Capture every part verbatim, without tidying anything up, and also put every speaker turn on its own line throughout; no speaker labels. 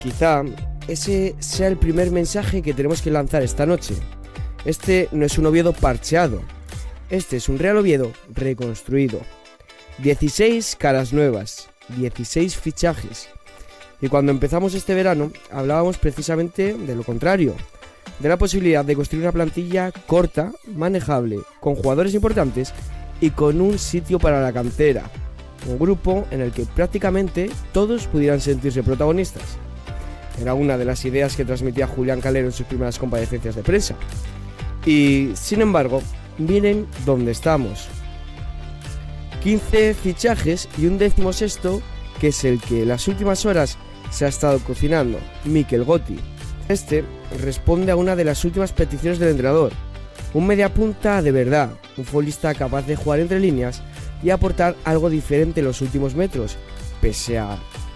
Quizá ese sea el primer mensaje que tenemos que lanzar esta noche. Este no es un Oviedo parcheado, este es un Real Oviedo reconstruido. dieciséis caras nuevas, dieciséis fichajes. Y cuando empezamos este verano hablábamos precisamente de lo contrario, de la posibilidad de construir una plantilla corta, manejable, con jugadores importantes y con un sitio para la cantera. Un grupo en el que prácticamente todos pudieran sentirse protagonistas. Era una de las ideas que transmitía Julián Calero en sus primeras comparecencias de prensa. Y, sin embargo, miren dónde estamos. quince fichajes y un décimo sexto, que es el que en las últimas horas se ha estado cocinando, Mikel Gotti. Este responde a una de las últimas peticiones del entrenador. Un mediapunta de verdad, un futbolista capaz de jugar entre líneas y aportar algo diferente en los últimos metros, pese a,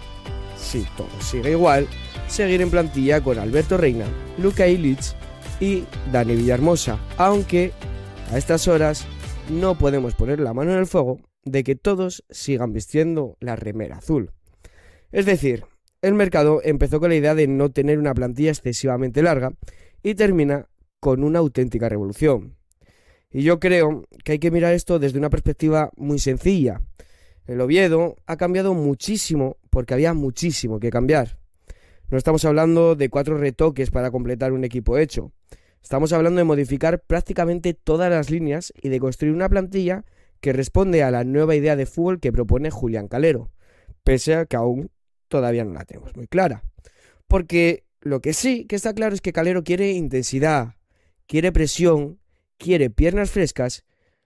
si todo sigue igual, seguir en plantilla con Alberto Reina, Luka Ilić y Dani Villahermosa, aunque a estas horas no podemos poner la mano en el fuego de que todos sigan vistiendo la remera azul. Es decir, el mercado empezó con la idea de no tener una plantilla excesivamente larga y termina con una auténtica revolución. Y yo creo que hay que mirar esto desde una perspectiva muy sencilla. El Oviedo ha cambiado muchísimo porque había muchísimo que cambiar. No estamos hablando de cuatro retoques para completar un equipo hecho. Estamos hablando de modificar prácticamente todas las líneas y de construir una plantilla que responde a la nueva idea de fútbol que propone Julián Calero, pese a que aún todavía no la tenemos muy clara. Porque lo que sí que está claro es que Calero quiere intensidad, quiere presión, quiere piernas frescas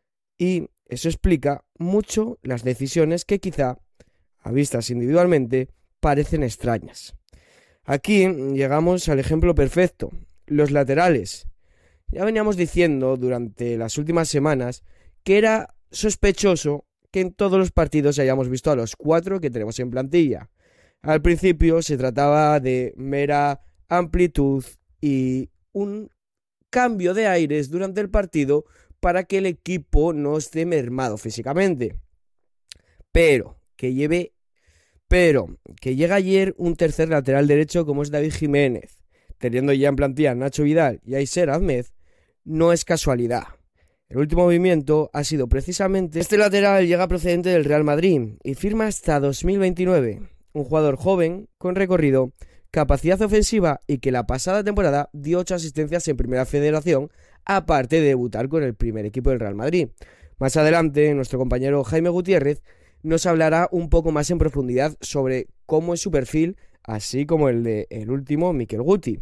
y eso explica mucho las decisiones que quizá, a vistas individualmente, parecen extrañas. Aquí llegamos al ejemplo perfecto, los laterales. Ya veníamos diciendo durante las últimas semanas que era sospechoso que en todos los partidos hayamos visto a los cuatro que tenemos en plantilla. Al principio se trataba de mera amplitud y un cambio de aires durante el partido para que el equipo no esté mermado físicamente. Pero que lleve Pero que llega ayer un tercer lateral derecho como es David Jiménez, teniendo ya en plantilla a Nacho Vidal y a Aiser Ahmed, no es casualidad. El último movimiento ha sido precisamente este lateral llega procedente del Real Madrid y firma hasta dos mil veintinueve. Un jugador joven, con recorrido, capacidad ofensiva y que la pasada temporada dio ocho asistencias en Primera Federación, aparte de debutar con el primer equipo del Real Madrid. Más adelante, nuestro compañero Jaime Gutiérrez nos hablará un poco más en profundidad sobre cómo es su perfil, así como el de el último Mikel Gotti.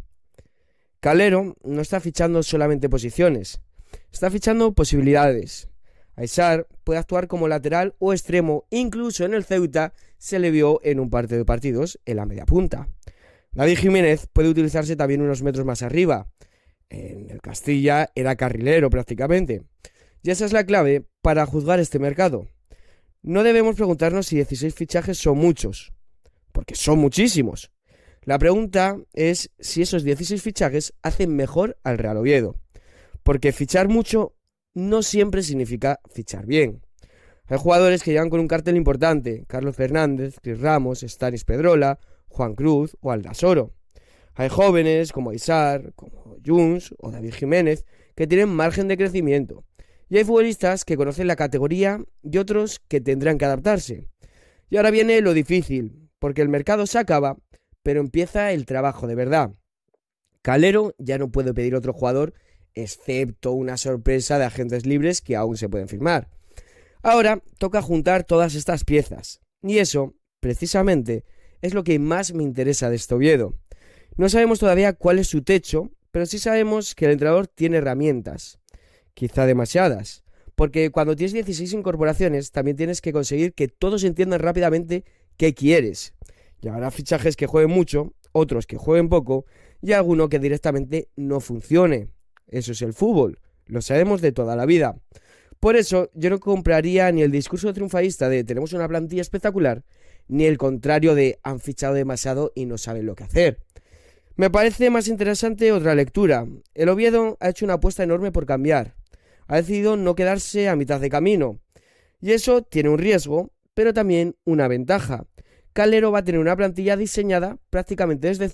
Calero no está fichando solamente posiciones, está fichando posibilidades. Aisar puede actuar como lateral o extremo, incluso en el Ceuta se le vio en un par de partidos en la media punta. David Jiménez puede utilizarse también unos metros más arriba. En el Castilla era carrilero prácticamente. Y esa es la clave para juzgar este mercado. No debemos preguntarnos si dieciséis fichajes son muchos, porque son muchísimos. La pregunta es si esos dieciséis fichajes hacen mejor al Real Oviedo, porque fichar mucho no siempre significa fichar bien. Hay jugadores que llegan con un cartel importante, Carlos Fernández, Cris Ramos, Stanis Pedrola, Juan Cruz o Aldasoro. Hay jóvenes como Aisar, como Junts o David Jiménez que tienen margen de crecimiento. Y hay futbolistas que conocen la categoría y otros que tendrán que adaptarse. Y ahora viene lo difícil, porque el mercado se acaba, pero empieza el trabajo de verdad. Calero ya no puede pedir otro jugador, excepto una sorpresa de agentes libres que aún se pueden firmar. Ahora toca juntar todas estas piezas. Y eso, precisamente, es lo que más me interesa de este Oviedo. No sabemos todavía cuál es su techo, pero sí sabemos que el entrenador tiene herramientas. Quizá demasiadas, porque cuando tienes dieciséis incorporaciones también tienes que conseguir que todos entiendan rápidamente qué quieres. Y habrá fichajes que jueguen mucho, otros que jueguen poco y alguno que directamente no funcione. Eso es el fútbol, lo sabemos de toda la vida. Por eso yo no compraría ni el discurso triunfalista de tenemos una plantilla espectacular, ni el contrario de han fichado demasiado y no saben lo que hacer. Me parece más interesante otra lectura. El Oviedo ha hecho una apuesta enorme por cambiar. Ha decidido no quedarse a mitad de camino. Y eso tiene un riesgo, pero también una ventaja. Calero va a tener una plantilla diseñada prácticamente desde